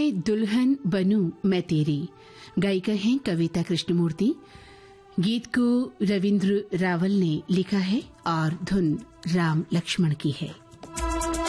है दुल्हन बनूं मैं तेरी। गायिका हैं कविता कृष्णमूर्ति। गीत को रविंद्र रावल ने लिखा है और धुन राम लक्ष्मण की है।